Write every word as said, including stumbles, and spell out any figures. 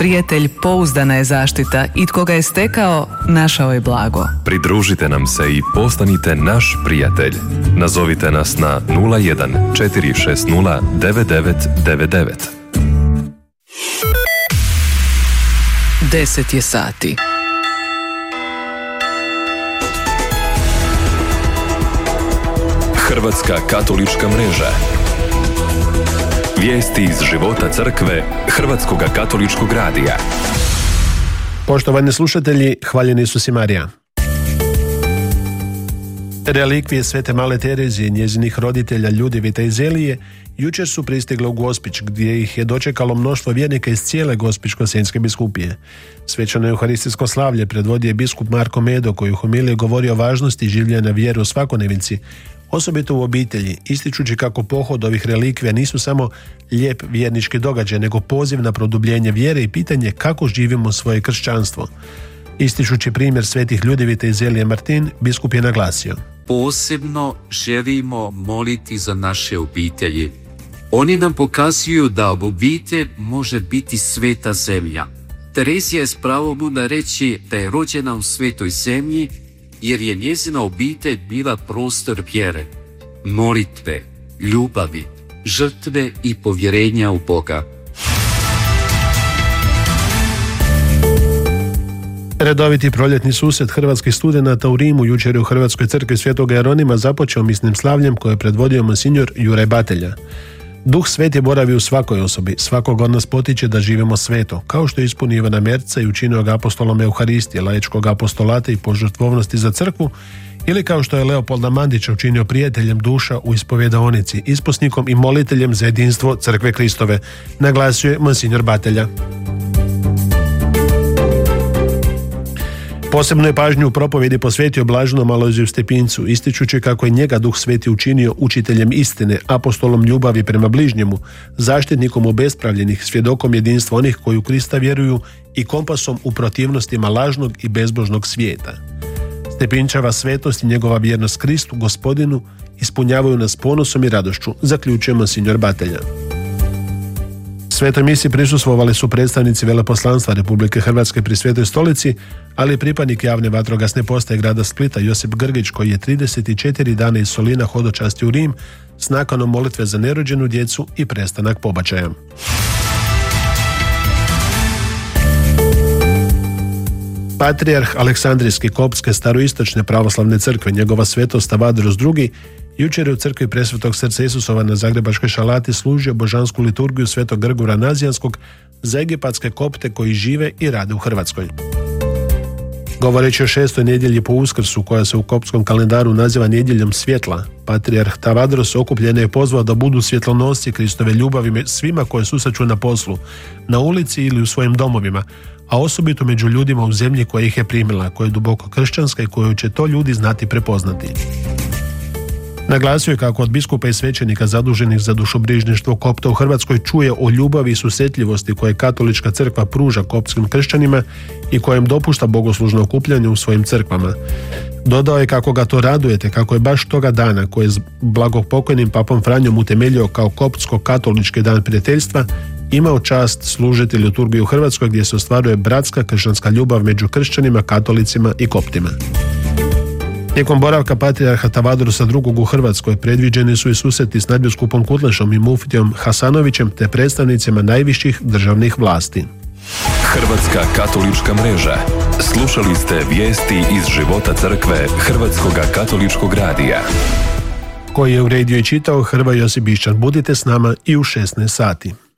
Prijatelj pouzdana je zaštita i tko ga je stekao, našao je blago. Pridružite nam se i postanite naš prijatelj. Nazovite nas na nula jedan četiri šest nula devet devet devet devet. Deset je sati. Hrvatska katolička mreža. Vijesti iz života crkve Hrvatskog katoličkog radija. Poštovani slušatelji, hvaljeni su si Marija. Relikvije Svete Male Terezije i njezinih roditelja Ljudevita i Zelije jučer su pristigle u Gospić, gdje ih je dočekalo mnoštvo vjernika iz cijele Gospićko-senjske biskupije. Svečano euharistijsko slavlje predvodio je biskup Marko Medo, koji u homiliji govori o važnosti življenja vjere u svakodnevici, osobito u obitelji, ističući kako pohod ovih relikvija nisu samo lijep vjernički događaj, nego poziv na produbljenje vjere i pitanje kako živimo svoje kršćanstvo. Ističući primjer svetih Ljudevita i Zelije Martin, biskup je naglasio: posebno želimo moliti za naše obitelji. Oni nam pokazuju da obitelj može biti sveta zemlja. Terezija je s pravom da reći da je rođena u svetoj zemlji, jer je njezina obitelj bila prostor vjere, molitve, ljubavi, žrtve i povjerenja u Boga. Redoviti proljetni susret hrvatskih studenata u Rimu jučer u Hrvatskoj crkvi Svetoga Jeronima započeo misnim slavljem koje je predvodio monsinjor Juraj Batelja. Duh sveti boravi u svakoj osobi, svakog od nas potiče da živimo sveto, kao što je ispunio Ivana Merca i učinio ga apostolom Euharistije, laičkog apostolata i požrtvovnosti za crkvu, ili kao što je Leopolda Mandića učinio prijateljem duša u ispovjedaonici, isposnikom i moliteljem za jedinstvo crkve Kristove, naglasio je monsinjor Batelja. Posebno je pažnju u propovjedi posvetio blaženom Alojziju Stepincu, ističući kako je njega Duh Sveti učinio učiteljem istine, apostolom ljubavi prema bližnjemu, zaštitnikom obespravljenih, svjedokom jedinstva onih koji u Krista vjeruju i kompasom u protivnostima lažnog i bezbožnog svijeta. Stepinčeva svetost i njegova vjernost Kristu, Gospodinu, ispunjavaju nas ponosom i radošću, zaključuje monsinjor Batelja. Svetoj misiji prisustvovali su predstavnici veleposlanstva Republike Hrvatske pri Svetoj stolici, ali i pripadnik javne vatrogasne postaje grada Splita Josip Grgić, koji je trideset četiri dana iz Solina hodočastio u Rim s nakanom molitve za nerođenu djecu i prestanak pobačaja. Patrijarh Aleksandrijski koptske staroistočne pravoslavne crkve, njegova svetost Tavadros drugi, jučer je u crkvi Presvetog srca Isusova na Zagrebačkoj Šalati služio božansku liturgiju Svetog Grgura Nazijanskog za egipatske kopte koji žive i rade u Hrvatskoj. Govoreći o šestoj nedjelji po Uskrsu, koja se u koptskom kalendaru naziva nedjeljom svjetla, patrijarh Tavadros okupljene je pozvao da budu svjetlonosci Kristove ljubavi svima koje susreću na poslu, na ulici ili u svojim domovima, a osobito među ljudima u zemlji koja ih je primila, koja je duboko kršćanska i koju će to ljudi znati prepoznati. Naglasio je kako od biskupa i svećenika zaduženih za dušobrižništvo kopta u Hrvatskoj čuje o ljubavi i susretljivosti koje katolička crkva pruža koptskim kršćanima i kojem dopušta bogoslužno okupljanje u svojim crkvama. Dodao je kako ga to radujete, kako je baš toga dana, koje je s blagopokojnim papom Franjom utemeljio kao koptsko-katolički dan prijateljstva, imao čast služiti liturgiju u Hrvatskoj, gdje se ostvaruje bratska kršćanska ljubav među kršćanima, katolicima i koptima. Tijekom boravka patrijarha Tavadrosa drugog u Hrvatskoj predviđeni su i susreti s nadbiskupom Kutlešom i muftijom Hasanovićem te predstavnicima najviših državnih vlasti. Hrvatska katolička mreža. Slušali ste vijesti iz života crkve Hrvatskog katoličkog radija. Koji je uredio i čitao Hrvoje Josip Bišćan. Budite s nama i u šesnaest sati.